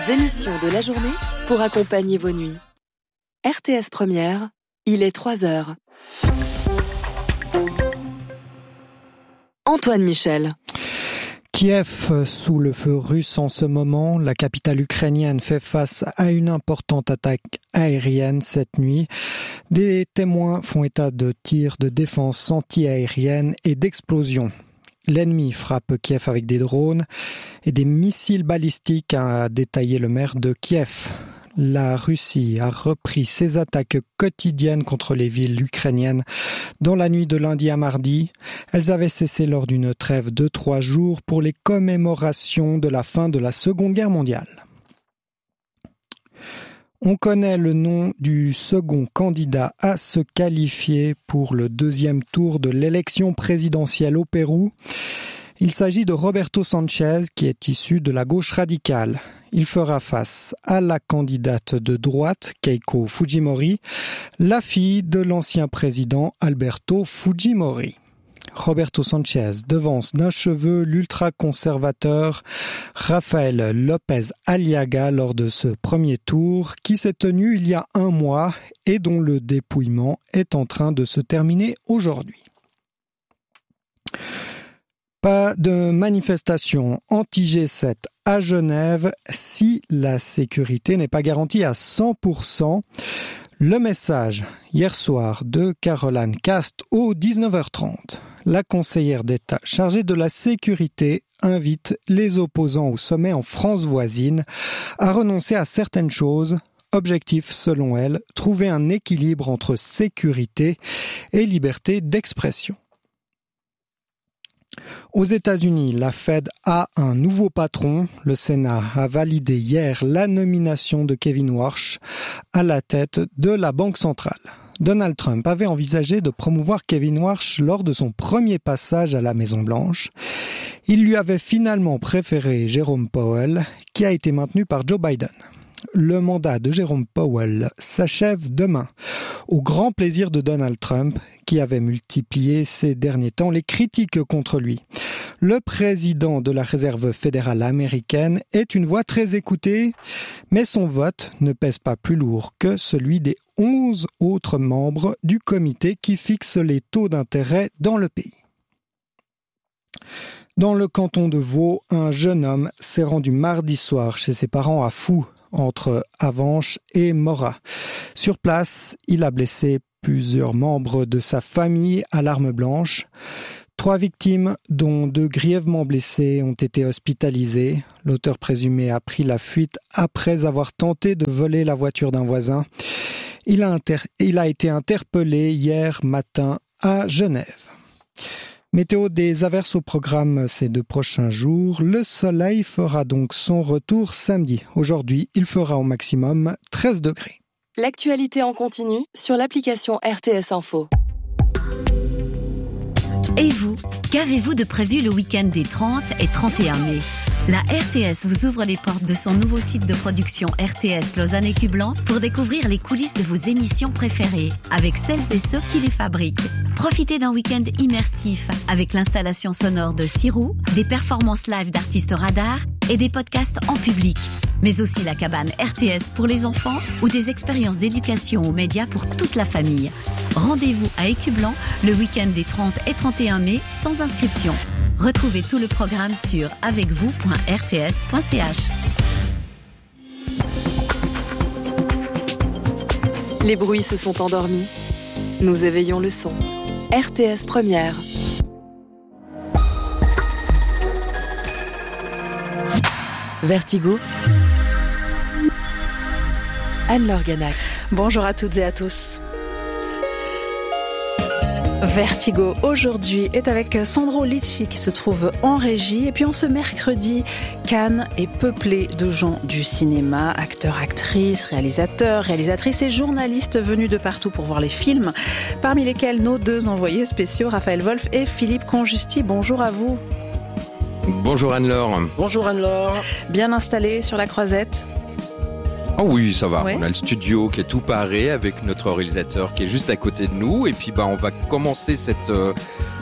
Émissions de la journée pour accompagner vos nuits. RTS Première, il est 3h. Antoine Michel. Kiev sous le feu russe en ce moment, la capitale ukrainienne fait face à une importante attaque aérienne cette nuit. Des témoins font état de tirs de défense anti-aérienne et d'explosions. L'ennemi frappe Kiev avec des drones et des missiles balistiques, a détaillé le maire de Kiev. La Russie a repris ses attaques quotidiennes contre les villes ukrainiennes dans la nuit de lundi à mardi. Elles avaient cessé lors d'une trêve de 3 jours pour les commémorations de la fin de la Seconde Guerre mondiale. On connaît le nom du second candidat à se qualifier pour le deuxième tour de l'élection présidentielle au Pérou. Il s'agit de Roberto Sanchez, qui est issu de la gauche radicale. Il fera face à la candidate de droite, Keiko Fujimori, la fille de l'ancien président Alberto Fujimori. Roberto Sanchez devance d'un cheveu l'ultra-conservateur Rafael López Aliaga lors de ce premier tour qui s'est tenu il y a 1 mois et dont le dépouillement est en train de se terminer aujourd'hui. Pas de manifestation anti-G7 à Genève si la sécurité n'est pas garantie à 100%. Le message hier soir de Caroline Cast au 19h30. La conseillère d'État chargée de la sécurité invite les opposants au sommet en France voisine à renoncer à certaines choses. Objectif, selon elle, trouver un équilibre entre sécurité et liberté d'expression. Aux États-Unis, la Fed a un nouveau patron. Le Sénat a validé hier la nomination de Kevin Warsh à la tête de la Banque centrale. Donald Trump avait envisagé de promouvoir Kevin Warsh lors de son premier passage à la Maison-Blanche. Il lui avait finalement préféré Jerome Powell, qui a été maintenu par Joe Biden. Le mandat de Jerome Powell s'achève demain, au grand plaisir de Donald Trump, qui avait multiplié ces derniers temps les critiques contre lui. Le président de la Réserve fédérale américaine est une voix très écoutée, mais son vote ne pèse pas plus lourd que celui des 11 autres membres du comité qui fixe les taux d'intérêt dans le pays. Dans le canton de Vaud, un jeune homme s'est rendu mardi soir chez ses parents à Fou, entre Avenches et Morat. Sur place, il a blessé plusieurs membres de sa famille à l'arme blanche. 3 victimes, dont 2 grièvement blessées, ont été hospitalisées. L'auteur présumé a pris la fuite après avoir tenté de voler la voiture d'un voisin. Il a été interpellé hier matin à Genève. Météo, des averses au programme ces 2 prochains jours. Le soleil fera donc son retour samedi. Aujourd'hui, il fera au maximum 13 degrés. L'actualité en continu sur l'application RTS Info. Et vous, qu'avez-vous de prévu le week-end des 30 et 31 mai ? La RTS vous ouvre les portes de son nouveau site de production RTS Lausanne et Cublan pour découvrir les coulisses de vos émissions préférées avec celles et ceux qui les fabriquent. Profitez d'un week-end immersif avec l'installation sonore de Sirou, des performances live d'artistes radars et des podcasts en public. Mais aussi la cabane RTS pour les enfants ou des expériences d'éducation aux médias pour toute la famille. Rendez-vous à Écublan le week-end des 30 et 31 mai sans inscription. Retrouvez tout le programme sur avecvous.rts.ch. Les bruits se sont endormis. Nous éveillons le son. RTS Première. Vertigo. Anne-Laure Ganac. Bonjour à toutes et à tous. Vertigo aujourd'hui est avec Sandro Licci qui se trouve en régie. Et puis en ce mercredi, Cannes est peuplé de gens du cinéma, acteurs, actrices, réalisateurs, réalisatrices et journalistes venus de partout pour voir les films, parmi lesquels nos 2 envoyés spéciaux, Raphaël Wolf et Philippe Conjusti. Bonjour à vous. Bonjour Anne-Laure. Bonjour Anne-Laure. Bien installé sur la Croisette ? Oh oui, ça va. Ouais. On a le studio qui est tout paré avec notre réalisateur qui est juste à côté de nous. Et puis on va commencer cette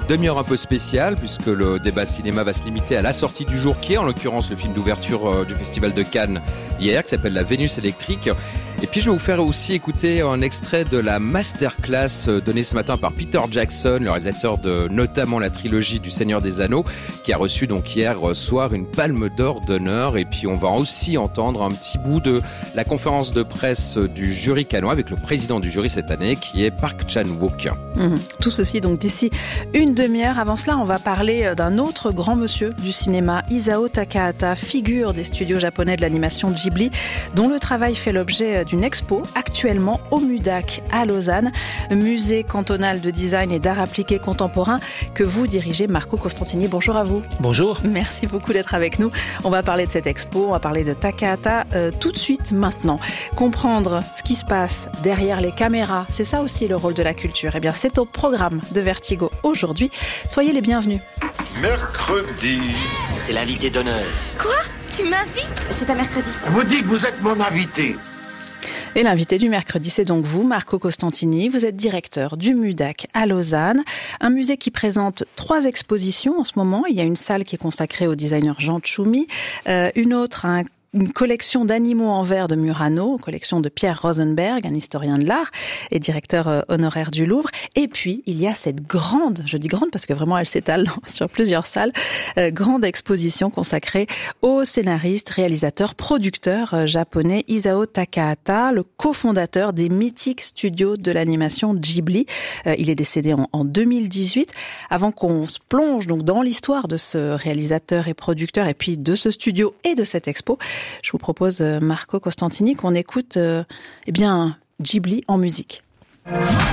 demi-heure un peu spéciale puisque le débat cinéma va se limiter à la sortie du jour qui est en l'occurrence le film d'ouverture du Festival de Cannes hier qui s'appelle La Vénus électrique. Et puis je vais vous faire aussi écouter un extrait de la masterclass donnée ce matin par Peter Jackson, le réalisateur de notamment la trilogie du Seigneur des Anneaux, qui a reçu donc hier soir une palme d'or d'honneur. Et puis on va aussi entendre un petit bout de la conférence de presse du jury cannois avec le président du jury cette année qui est Park Chan-wook. Tout ceci donc d'ici une demi-heure. Avant cela, on va parler d'un autre grand monsieur du cinéma, Isao Takahata, figure des studios japonais de l'animation Ghibli, dont le travail fait l'objet d'une expo actuellement au MUDAC à Lausanne, musée cantonal de design et d'art appliqué contemporain que vous dirigez, Marco Costantini. Bonjour à vous. Bonjour. Merci beaucoup d'être avec nous. On va parler de cette expo, on va parler de Takahata tout de suite maintenant. Comprendre ce qui se passe derrière les caméras, c'est ça aussi le rôle de la culture. Eh bien, c'est au programme de Vertigo aujourd'hui. Soyez les bienvenus. Mercredi. C'est l'invité d'honneur. Quoi ? Tu m'invites ? C'est un mercredi. Vous dites que vous êtes mon invité. Et l'invité du mercredi, c'est donc vous, Marco Costantini. Vous êtes directeur du MUDAC à Lausanne, un musée qui présente 3 expositions en ce moment. Il y a une salle qui est consacrée au designer Jean Tchoumi, une autre à une collection d'animaux en verre de Murano, collection de Pierre Rosenberg, un historien de l'art et directeur honoraire du Louvre. Et puis, il y a cette grande, je dis grande parce que vraiment elle s'étale sur plusieurs salles, grande exposition consacrée au scénariste, réalisateur, producteur japonais Isao Takahata, le cofondateur des mythiques studios de l'animation Ghibli. Il est décédé en 2018. Avant qu'on se plonge donc dans l'histoire de ce réalisateur et producteur et puis de ce studio et de cette expo, je vous propose, Marco Costantini, qu'on écoute Ghibli en musique.